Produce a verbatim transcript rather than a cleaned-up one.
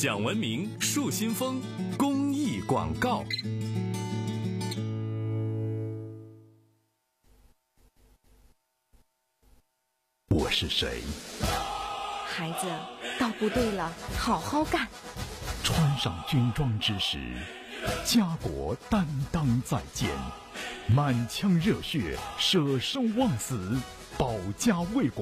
享文明树新风公益广告。 我是谁？ 孩子，到部队了，好好干。 穿上军装之时，家国担当在肩，满腔热血，舍生忘死，保家卫国。